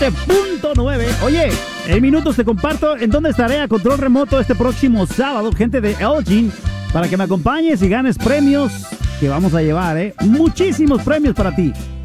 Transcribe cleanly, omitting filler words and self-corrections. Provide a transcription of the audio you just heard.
97.9. Oye, en minutos te comparto en dónde estaré a control remoto este próximo sábado, gente de Elgin, para que me acompañes y ganes premios que vamos a llevar, muchísimos premios para ti.